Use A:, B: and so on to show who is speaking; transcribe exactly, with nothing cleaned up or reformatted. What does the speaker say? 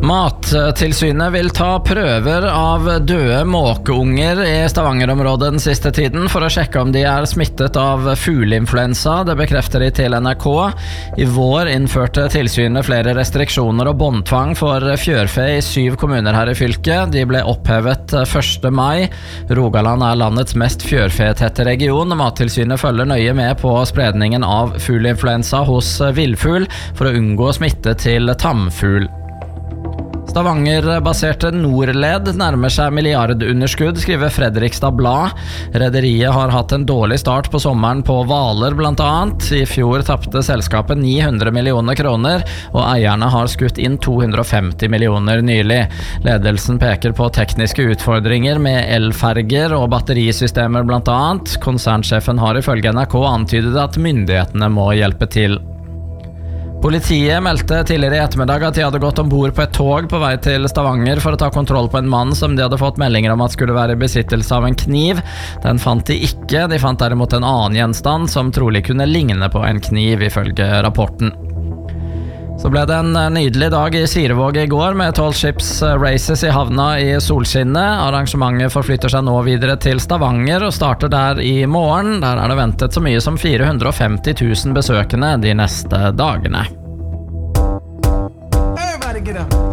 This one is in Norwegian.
A: Mattilsynet vil ta prøver av døde måkeunger i Stavanger-området den siste tiden for å sjekke om de er smittet av fugleinfluensa. Det bekrefter de til N R K. I vår innførte tilsynet flere restriksjoner og båndtvang for fjørfe i syv kommuner her i fylket. De ble opphevet første mai. Rogaland er landets mest fjørfetette region. Mattilsynet følger nøye med på spredningen av fugleinfluensa hos villfugl for å unngå smitte til tamfugl. Stavanger-baserte Nordled nærmer seg milliardunderskudd, skriver Fredrikstad Blad. Rederiet har hatt en dårlig start på sommeren på Hvaler blant annet. I fjor tappte selskapet ni hundre millioner kroner, og eierne har skutt inn to hundre og femti millioner nylig. Ledelsen peker på tekniske utfordringer med elferger og batterisystemer blant annet. Konsernsjefen har ifølge N R K antydet at myndighetene må hjelpe til. Politiet meldte tidligere i ettermiddag at de hadde gått ombord på et tog på vei til Stavanger for å ta kontroll på en mann som de hadde fått meldinger om at skulle være i besittelse av en kniv. Den fant de ikke, de fant derimot en annen gjenstand som trolig kunne ligne på en kniv, ifølge rapporten. Så ble det en nydelig dag i Sirevåg i går med tolv ships races i havna i solskinnet. Arrangementet forflytter seg nå videre til Stavanger og starter der i morgen. Der er det ventet så mye som fire hundre og femti tusen besøkende de neste dagene. Everybody get up.